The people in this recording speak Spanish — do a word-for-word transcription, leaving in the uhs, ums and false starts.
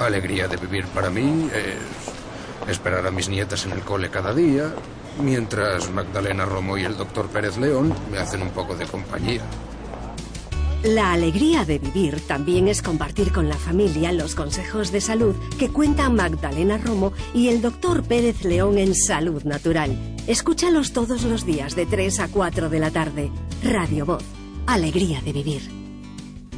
La alegría de vivir para mí es esperar a mis nietas en el cole cada día, mientras Magdalena Romo y el doctor Pérez León me hacen un poco de compañía. La alegría de vivir también es compartir con la familia los consejos de salud que cuentan Magdalena Romo y el doctor Pérez León en Salud Natural. Escúchalos todos los días de tres a cuatro de la tarde. Radio Voz. Alegría de vivir.